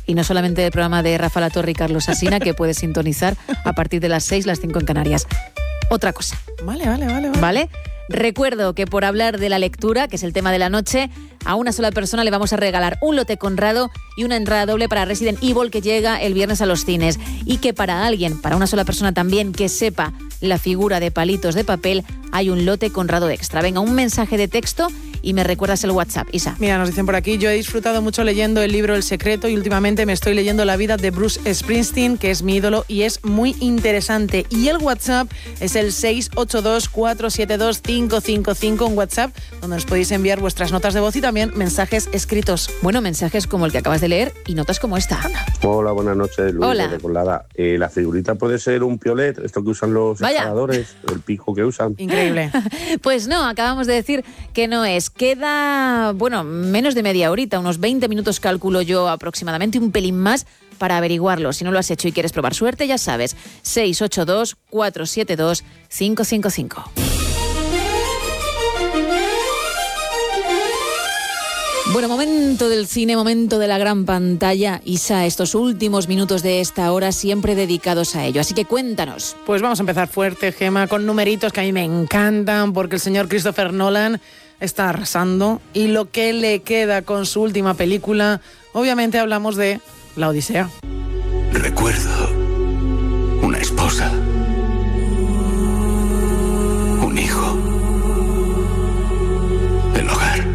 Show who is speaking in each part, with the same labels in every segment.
Speaker 1: Y no solamente del programa de Rafa Latorre y Carlos Asina, que puedes sintonizar a partir de las 6, las 5 en Canarias. Otra cosa. Vale. Recuerdo que por hablar de la lectura, que es el tema de la noche, a una sola persona le vamos a regalar un lote Conrado y una entrada doble para Resident Evil, que llega el viernes a los cines. Y que para una sola persona también, que sepa la figura de palitos de papel, hay un lote Conrado extra. Venga, un mensaje de texto y me recuerdas el WhatsApp. Isa.
Speaker 2: Mira, nos dicen por aquí, yo he disfrutado mucho leyendo el libro El Secreto y últimamente me estoy leyendo la vida de Bruce Springsteen, que es mi ídolo y es muy interesante. Y el WhatsApp es el 682-472-555, un WhatsApp donde nos podéis enviar vuestras notas de voz y también mensajes escritos.
Speaker 1: Bueno, mensajes como el que acabas de leer y notas como esta.
Speaker 3: Hola, buenas noches, Luis.
Speaker 1: Hola.
Speaker 3: De Colada. La figurita puede ser un piolet, esto que usan los escaladores, el pico que usan.
Speaker 2: Increíble.
Speaker 1: Pues no, acabamos de decir que no es. Queda, menos de media horita, unos 20 minutos calculo yo aproximadamente, un pelín más para averiguarlo. Si no lo has hecho y quieres probar suerte, ya sabes, 682-472-555. Bueno, momento del cine, momento de la gran pantalla. Isa, estos últimos minutos de esta hora siempre dedicados a ello. Así que cuéntanos.
Speaker 2: Pues vamos a empezar fuerte, Gema, con numeritos que a mí me encantan, porque el señor Christopher Nolan está arrasando. Y lo que le queda con su última película, obviamente hablamos de La Odisea.
Speaker 4: Recuerdo una esposa, un hijo, el hogar.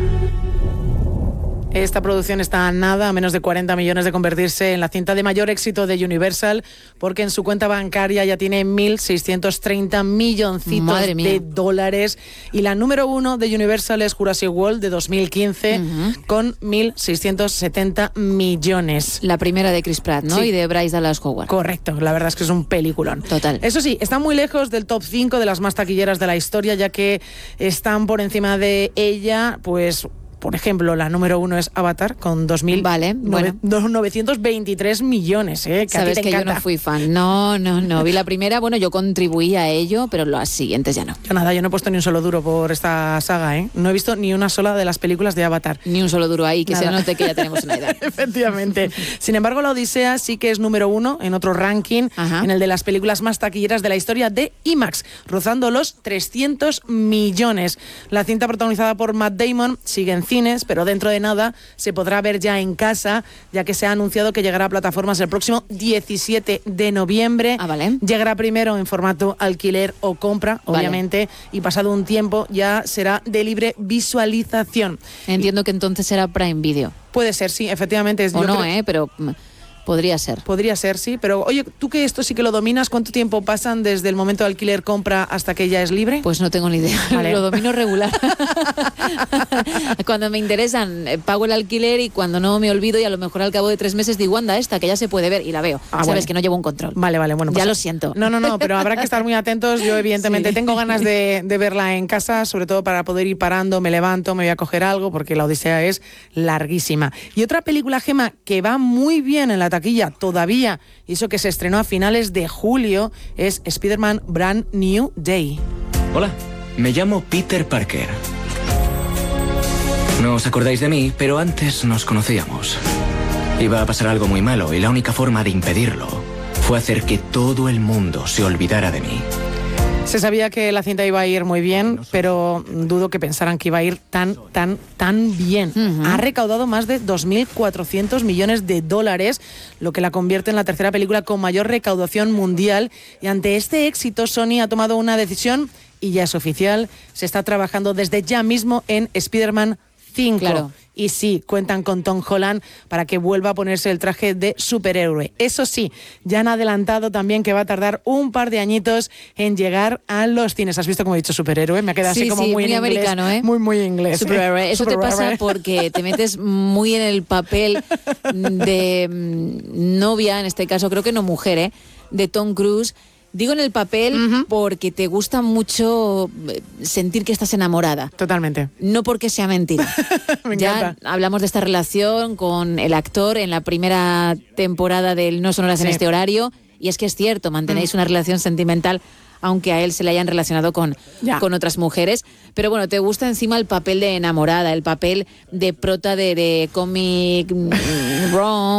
Speaker 2: Esta producción está a nada, a menos de 40 millones de convertirse en la cinta de mayor éxito de Universal, porque en su cuenta bancaria ya tiene 1.630 milloncitos de dólares. Y la número 1 de Universal es Jurassic World de 2015, con 1.670 millones.
Speaker 1: La primera de Chris Pratt, ¿no?
Speaker 2: Sí.
Speaker 1: Y de Bryce Dallas Howard.
Speaker 2: Correcto, la verdad es que es un peliculón.
Speaker 1: Total.
Speaker 2: Eso sí, está muy lejos del top 5 de las más taquilleras de la historia, ya que están por encima de ella, pues... Por ejemplo, la número 1 es Avatar, con 2.923 millones. Que
Speaker 1: sabes
Speaker 2: a ti te
Speaker 1: que
Speaker 2: encanta.
Speaker 1: yo no fui fan. No. Vi la primera, yo contribuí a ello, pero las siguientes ya no.
Speaker 2: Yo no he puesto ni un solo duro por esta saga. No he visto ni una sola de las películas de Avatar.
Speaker 1: Ni un solo duro ahí, que
Speaker 2: Nada.
Speaker 1: se note que ya tenemos una edad.
Speaker 2: Efectivamente. Sin embargo, La Odisea sí que es número 1 en otro ranking, en el de las películas más taquilleras de la historia de IMAX, rozando los 300 millones. La cinta protagonizada por Matt Damon sigue en cines, pero dentro de nada se podrá ver ya en casa, ya que se ha anunciado que llegará a plataformas el próximo 17 de noviembre.
Speaker 1: Vale.
Speaker 2: Llegará primero en formato alquiler o compra, obviamente, y pasado un tiempo ya será de libre visualización.
Speaker 1: Entiendo que entonces será Prime Video.
Speaker 2: Puede ser, sí, efectivamente.
Speaker 1: O no, pero... Podría ser.
Speaker 2: Podría ser, sí, pero oye, tú que esto sí que lo dominas, ¿cuánto tiempo pasan desde el momento de alquiler-compra hasta que ya es libre?
Speaker 1: Pues no tengo ni idea, vale. Lo domino regular. Cuando me interesan, pago el alquiler y cuando no me olvido y a lo mejor al cabo de 3 meses digo, anda esta, que ya se puede ver y la veo. Sabes que no llevo un control.
Speaker 2: Vale, bueno.
Speaker 1: Ya
Speaker 2: Pues,
Speaker 1: lo siento.
Speaker 2: No, pero habrá que estar muy atentos. Yo evidentemente tengo ganas de verla en casa, sobre todo para poder ir parando, me levanto, me voy a coger algo, porque La Odisea es larguísima. Y otra película, Gema, que va muy bien en la taquilla todavía, y eso que se estrenó a finales de julio, es Spider-Man Brand New Day.
Speaker 5: Hola, me llamo Peter Parker. No os acordáis de mí, pero antes nos conocíamos. Iba a pasar algo muy malo y la única forma de impedirlo fue hacer que todo el mundo se olvidara de mí.
Speaker 2: Se sabía que la cinta iba a ir muy bien, pero dudo que pensaran que iba a ir tan bien. Ha recaudado más de 2.400 millones de dólares, lo que la convierte en la tercera película con mayor recaudación mundial. Y ante este éxito, Sony ha tomado una decisión y ya es oficial. Se está trabajando desde ya mismo en Spider-Man 5.
Speaker 1: Claro.
Speaker 2: Y sí, cuentan con Tom Holland para que vuelva a ponerse el traje de superhéroe. Eso sí, ya han adelantado también que va a tardar un par de añitos en llegar a los cines. ¿Has visto cómo he dicho superhéroe? Me ha quedado así como muy en
Speaker 1: americano,
Speaker 2: inglés. Muy inglés.
Speaker 1: Superhéroe. Eso te pasa porque te metes muy en el papel de novia, en este caso creo que no mujer, de Tom Cruise. Digo en el papel porque te gusta mucho sentir que estás enamorada.
Speaker 2: Totalmente.
Speaker 1: No porque sea mentira.
Speaker 2: Me
Speaker 1: ya
Speaker 2: encanta.
Speaker 1: hablamos de esta relación con el actor en la primera temporada del No Sonoras en este horario, y es que es cierto, mantenéis una relación sentimental aunque a él se le hayan relacionado con otras mujeres. Pero bueno, te gusta encima el papel de enamorada, el papel de prota de comic rom.